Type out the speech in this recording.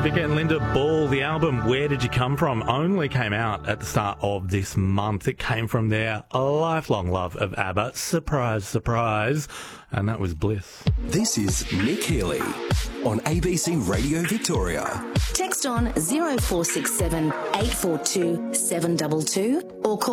Vic and Linda Ball, the album Where Did You Come From only came out at the start of this month. It came from their lifelong love of ABBA. Surprise, surprise. And that was Bliss. This is Nick Healy on ABC Radio Victoria. Text on 0467 842 722 or call